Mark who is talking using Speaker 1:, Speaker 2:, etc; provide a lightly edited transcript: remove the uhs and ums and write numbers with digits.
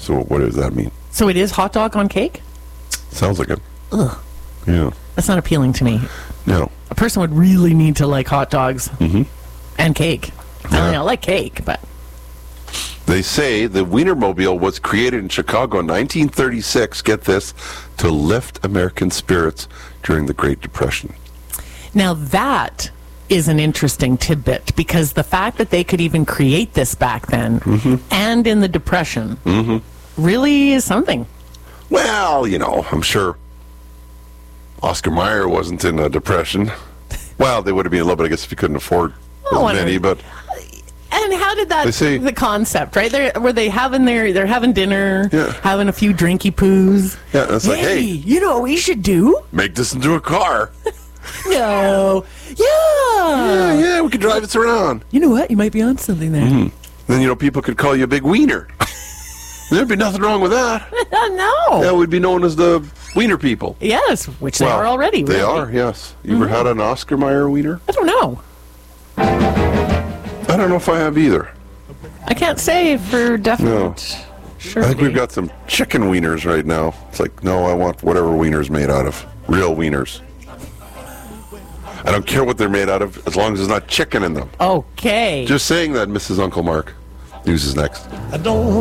Speaker 1: So what does that mean?
Speaker 2: So it is hot dog on cake?
Speaker 1: Sounds like it.
Speaker 2: Ugh.
Speaker 1: Yeah.
Speaker 2: That's not appealing to me.
Speaker 1: No.
Speaker 2: A person would really need to like hot dogs and cake. I mean, I like cake, but...
Speaker 1: They say the Wienermobile was created in Chicago in 1936, get this, to lift American spirits during the Great Depression.
Speaker 2: Now that is an interesting tidbit, because the fact that they could even create this back then and in the Depression really is something.
Speaker 1: Well, you know, I'm sure Oscar Mayer wasn't in a depression. Well, they would have been a little bit, I guess, if he couldn't afford as many, but...
Speaker 2: And how did that,
Speaker 1: They say-
Speaker 2: the concept, right? Were they having they're having dinner,
Speaker 1: Yeah.
Speaker 2: having a few drinky poos?
Speaker 1: Yeah, it's like, hey,
Speaker 2: you know what we should do?
Speaker 1: make this into a car.
Speaker 2: No. Yeah.
Speaker 1: Yeah, we could drive this around.
Speaker 2: You know what? You might be on something there.
Speaker 1: Then, you know, people could call you a big wiener. There'd be nothing wrong with that.
Speaker 2: No.
Speaker 1: Yeah, we'd be known as the wiener people.
Speaker 2: Yes, which they
Speaker 1: Well,
Speaker 2: are already.
Speaker 1: They
Speaker 2: really.
Speaker 1: are, yes. You ever had an Oscar Mayer wiener?
Speaker 2: I don't know.
Speaker 1: I don't know if I have either.
Speaker 2: I can't say for definite.
Speaker 1: No.
Speaker 2: Sure.
Speaker 1: I think we've got some chicken wieners right now. It's like, no, I want whatever wiener's made out of. Real wieners. I don't care what they're made out of, as long as there's not chicken in them.
Speaker 2: Okay.
Speaker 1: Just saying that, Mrs. Uncle Mark. News is next.
Speaker 3: I don't